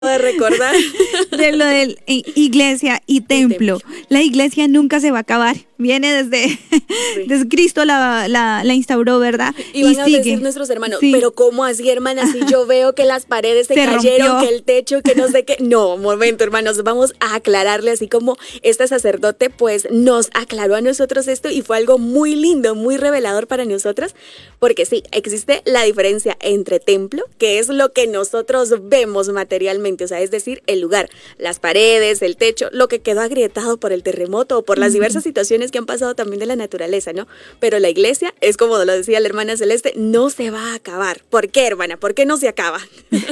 de recordar. De lo del iglesia y templo. La iglesia nunca se va a acabar. Viene desde Cristo la instauró, ¿verdad? Y van a decir nuestros hermanos, pero ¿cómo así, hermana? Si yo veo que las paredes se cayeron, rompió, que el techo, que no sé qué. No, momento, hermanos, vamos a aclararle, así como este sacerdote pues nos aclaró a nosotros esto y fue algo muy lindo, muy revelador para nosotros, porque sí, existe la diferencia entre templo, que es lo que nosotros vemos materialmente, o sea, es decir, el lugar, las paredes, el techo, lo que quedó agrietado por el terremoto o por las diversas situaciones que han pasado también de la naturaleza, ¿no? Pero la iglesia es como lo decía la hermana Celeste, no se va a acabar. ¿Por qué, hermana? ¿Por qué no se acaba?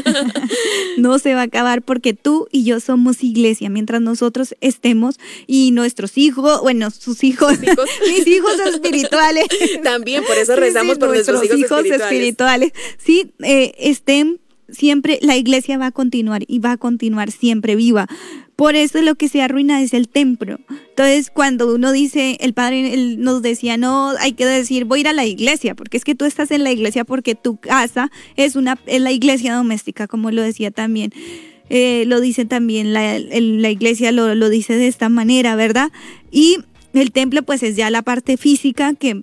No se va a acabar porque tú y yo somos iglesia. Mientras nosotros estemos y nuestros hijos, bueno, sus hijos, mis hijos espirituales. También, por eso rezamos por nuestros hijos espirituales. Sí, estén siempre, la iglesia va a continuar y va a continuar siempre viva. Por eso lo que se arruina es el templo. Entonces, cuando uno dice, el padre él nos decía, no, hay que decir, voy a ir a la iglesia, porque es que tú estás en la iglesia porque tu casa es la iglesia doméstica, como lo decía también. Lo dice también, la iglesia lo dice de esta manera, ¿verdad? Y el templo pues es ya la parte física que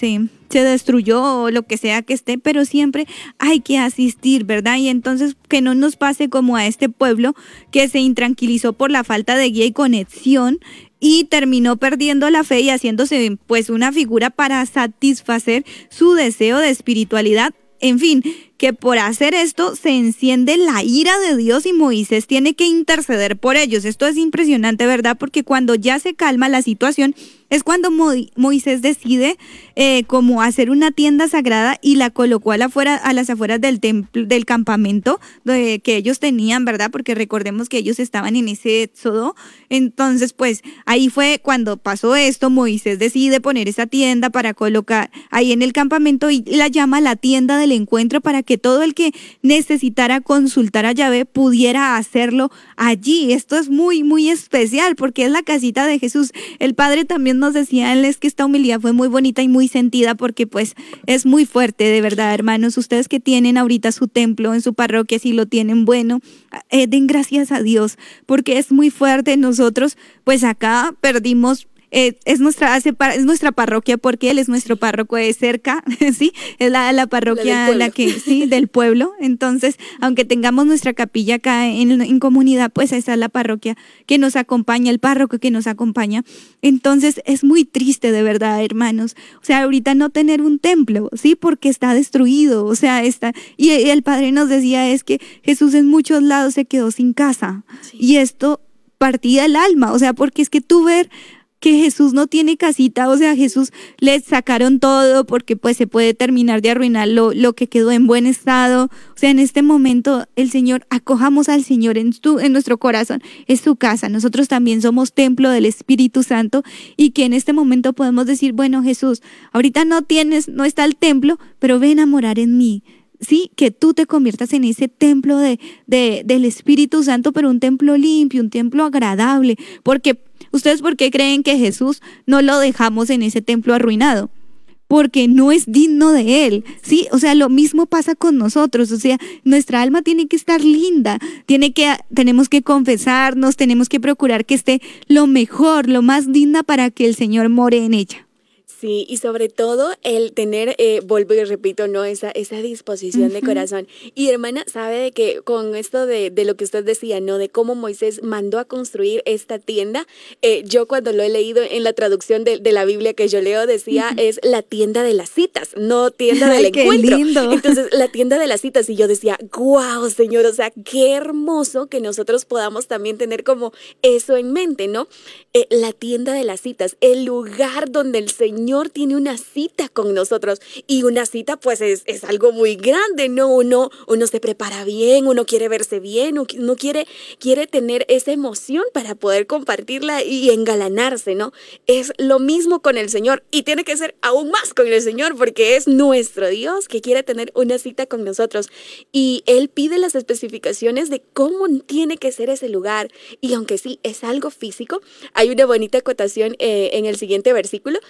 se destruyó o lo que sea que esté, pero siempre hay que asistir, ¿verdad? Y entonces que no nos pase como a este pueblo que se intranquilizó por la falta de guía y conexión y terminó perdiendo la fe y haciéndose pues una figura para satisfacer su deseo de espiritualidad. En fin, que por hacer esto se enciende la ira de Dios y Moisés tiene que interceder por ellos. Esto es impresionante, ¿verdad? Porque cuando ya se calma la situación es cuando Moisés decide como hacer una tienda sagrada y la colocó a las afueras del templo, del campamento que ellos tenían, ¿verdad? Porque recordemos que ellos estaban en ese éxodo. Entonces, pues ahí fue cuando pasó esto. Moisés decide poner esa tienda para colocar ahí en el campamento y la llama la tienda del encuentro para que todo el que necesitara consultar a Yahvé pudiera hacerlo allí. Esto es muy, muy especial porque es la casita de Jesús. El Padre también nos decía, es que esta humildad fue muy bonita y muy sentida porque pues es muy fuerte, de verdad, hermanos. Ustedes que tienen ahorita su templo en su parroquia, si lo tienen, bueno, den gracias a Dios porque es muy fuerte. Nosotros pues acá perdimos. Es nuestra parroquia porque él es nuestro párroco de cerca, sí, es la parroquia del pueblo. Entonces, aunque tengamos nuestra capilla acá en comunidad, pues esa es la parroquia que nos acompaña, el párroco que nos acompaña. Entonces, es muy triste, de verdad, hermanos. O sea, ahorita no tener un templo, sí, porque está destruido, o sea, y el padre nos decía es que Jesús en muchos lados se quedó sin casa, sí. Y esto partía el alma, o sea, porque es que tú ver que Jesús no tiene casita, o sea, Jesús le sacaron todo porque pues se puede terminar de arruinar lo que quedó en buen estado. O sea, en este momento el Señor, acojamos al Señor en nuestro corazón, es su casa. Nosotros también somos templo del Espíritu Santo y que en este momento podemos decir, bueno, Jesús, ahorita no está el templo, pero ven a morar en mí. Sí, que tú te conviertas en ese templo del Espíritu Santo, pero un templo limpio, un templo agradable, porque ¿ustedes por qué creen que Jesús no lo dejamos en ese templo arruinado? Porque no es digno de él, ¿sí? O sea, lo mismo pasa con nosotros, o sea, nuestra alma tiene que estar linda, tenemos que confesarnos, tenemos que procurar que esté lo mejor, lo más digna para que el Señor more en ella. Sí, y sobre todo el tener, vuelvo y repito, ¿no? Esa disposición de corazón. Y hermana, sabe de que con esto de lo que usted decía, ¿no? De cómo Moisés mandó a construir esta tienda, yo cuando lo he leído en la traducción de la Biblia que yo leo, decía, es la tienda de las citas, no tienda del encuentro. ¡Qué lindo! Entonces, la tienda de las citas, y yo decía, ¡guau, Señor! O sea, qué hermoso que nosotros podamos también tener como eso en mente, ¿no? La tienda de las citas, el lugar donde el Señor tiene una cita con nosotros, y una cita pues es algo muy grande, ¿no? Uno se prepara bien, uno quiere verse bien, uno quiere tener esa emoción para poder compartirla y engalanarse, ¿no? Es lo mismo con el Señor, y tiene que ser aún más con el Señor porque es nuestro Dios que quiere tener una cita con nosotros, y Él pide las especificaciones de cómo tiene que ser ese lugar. Y aunque sí es algo físico, hay una bonita acotación en el siguiente versículo que dice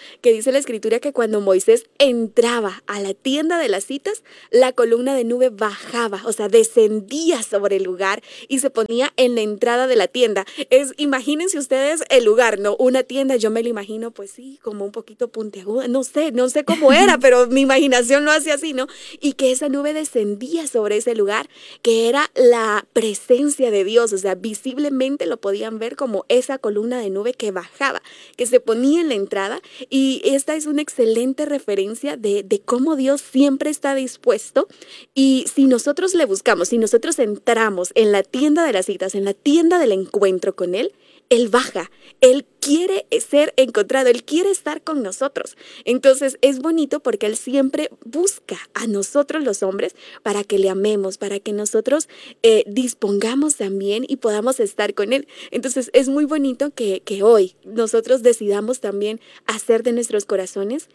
dice la escritura que cuando Moisés entraba a la tienda de las citas, la columna de nube bajaba, o sea, descendía sobre el lugar y se ponía en la entrada de la tienda. Imagínense ustedes el lugar, ¿no? Una tienda, yo me lo imagino, pues sí, como un poquito puntiaguda, no sé cómo era, pero mi imaginación lo hace así, ¿no? Y que esa nube descendía sobre ese lugar, que era la presencia de Dios, o sea, visiblemente lo podían ver como esa columna de nube que bajaba, que se ponía en la entrada. Y esta es una excelente referencia de cómo Dios siempre está dispuesto, y si nosotros le buscamos, si nosotros entramos en la tienda de las citas, en la tienda del encuentro con Él baja, Él quiere ser encontrado, Él quiere estar con nosotros. Entonces es bonito porque Él siempre busca a nosotros los hombres para que le amemos, para que nosotros dispongamos también y podamos estar con Él. Entonces es muy bonito que hoy nosotros decidamos también hacer de nuestros corazones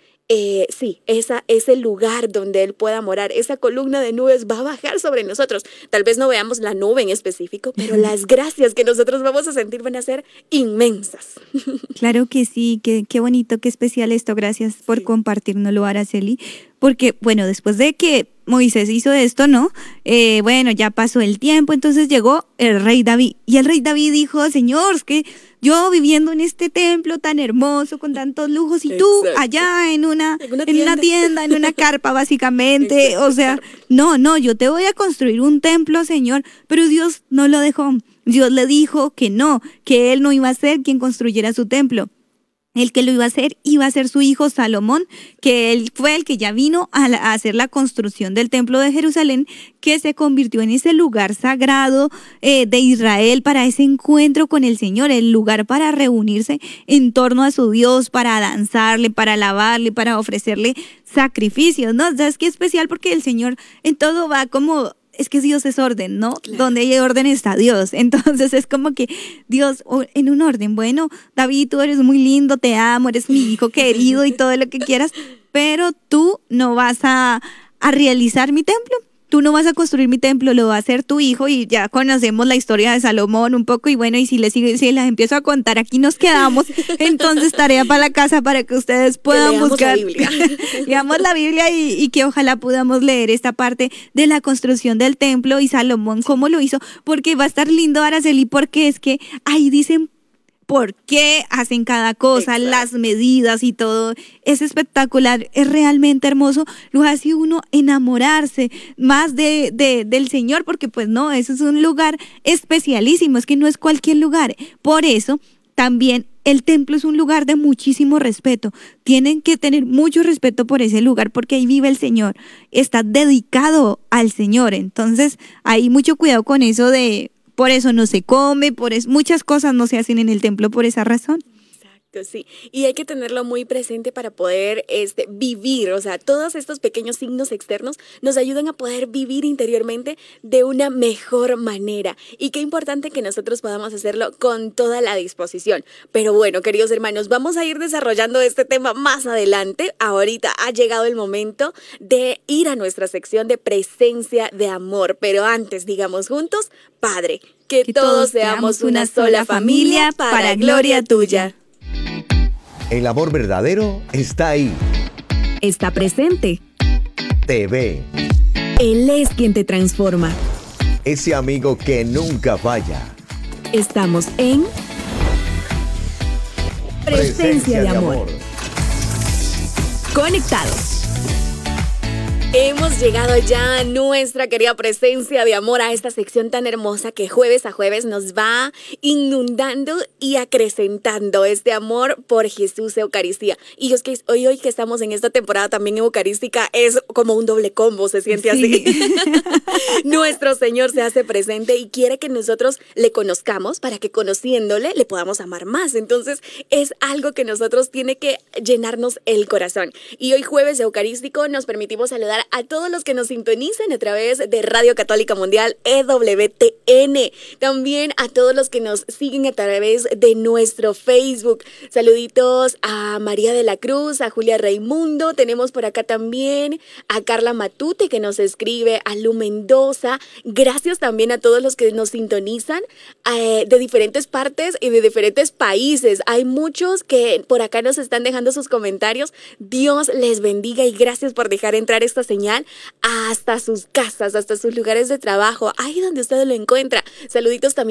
ese lugar donde Él pueda morar. Esa columna de nubes va a bajar sobre nosotros. Tal vez no veamos la nube en específico, pero las gracias que nosotros vamos a sentir van a ser inmensas. Claro que sí, qué bonito, qué especial esto. Gracias por compartirnoslo, Araceli. Porque, bueno, después de que Moisés hizo esto, ¿no? Bueno, ya pasó el tiempo, entonces llegó el rey David. Y el rey David dijo, Señor, es que yo viviendo en este templo tan hermoso, con tantos lujos, y tú allá en una tienda, en una carpa, básicamente. O sea, no, yo te voy a construir un templo, Señor. Pero Dios no lo dejó. Dios le dijo que no, que él no iba a ser quien construyera su templo. El que lo iba a ser su hijo Salomón, que él fue el que ya vino a hacer la construcción del templo de Jerusalén, que se convirtió en ese lugar sagrado de Israel para ese encuentro con el Señor, el lugar para reunirse en torno a su Dios, para danzarle, para alabarle, para ofrecerle sacrificios, ¿no? O sea, es que es especial porque el Señor en todo va como... Es que Dios es orden, ¿no? Claro. Donde hay orden está Dios. Entonces es como que Dios en un orden. Bueno, David, tú eres muy lindo, te amo, eres mi hijo querido y todo lo que quieras, pero tú no vas a realizar mi templo. Tú no vas a construir mi templo, lo va a hacer tu hijo. Y ya conocemos la historia de Salomón un poco. Y bueno, y si les empiezo a contar, aquí nos quedamos. Entonces, tarea para la casa para que ustedes puedan buscar. Leamos la Biblia y que ojalá podamos leer esta parte de la construcción del templo y Salomón, cómo lo hizo. Porque va a estar lindo, Araceli, porque es que ahí dicen por qué hacen cada cosa, las medidas y todo. Es espectacular, es realmente hermoso. Lo hace uno enamorarse más del Señor, porque pues no, eso es un lugar especialísimo, es que no es cualquier lugar. Por eso también el templo es un lugar de muchísimo respeto. Tienen que tener mucho respeto por ese lugar porque ahí vive el Señor. Está dedicado al Señor. Entonces hay mucho cuidado con eso por eso no se come, muchas cosas no se hacen en el templo por esa razón. Sí, y hay que tenerlo muy presente para poder vivir, o sea, todos estos pequeños signos externos nos ayudan a poder vivir interiormente de una mejor manera, y qué importante que nosotros podamos hacerlo con toda la disposición. Pero bueno, queridos hermanos, vamos a ir desarrollando este tema más adelante. Ahorita ha llegado el momento de ir a nuestra sección de presencia de amor, pero antes digamos juntos, Padre, que todos seamos una sola familia para gloria tuya. El amor verdadero está ahí. Está presente. Te ve. Él es quien te transforma. Ese amigo que nunca falla. Estamos en Presencia de amor. Conectados. Hemos llegado ya a nuestra querida presencia de amor, a esta sección tan hermosa que jueves a jueves nos va inundando y acrecentando este amor por Jesús Eucaristía. Y es que hoy que estamos en esta temporada también eucarística, es como un doble combo, se siente así. Nuestro Señor se hace presente y quiere que nosotros le conozcamos para que conociéndole le podamos amar más. Entonces es algo que nosotros tiene que llenarnos el corazón. Y hoy jueves eucarístico nos permitimos saludar saludar a todos los que nos sintonizan a través de Radio Católica Mundial EWTN. También a todos los que nos siguen a través de nuestro Facebook. Saluditos a María de la Cruz, a Julia Raimundo. Tenemos por acá también a Carla Matute que nos escribe, a Lu Mendoza. Gracias también a todos los que nos sintonizan de diferentes partes y de diferentes países. Hay muchos que por acá nos están dejando sus comentarios. Dios les bendiga y gracias por dejar entrar esta señal hasta sus casas, hasta sus lugares de trabajo, ahí donde usted lo encuentra. Saluditos también